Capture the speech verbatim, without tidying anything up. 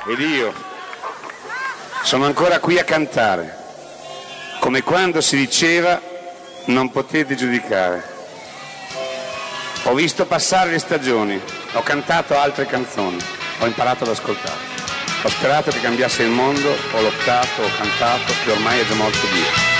ed io sono ancora qui a cantare, come quando si diceva non potete giudicare. Ho visto passare le stagioni, ho cantato altre canzoni, ho imparato ad ascoltare. Ho sperato che cambiasse il mondo, ho lottato, ho cantato, che ormai è già morto Dio.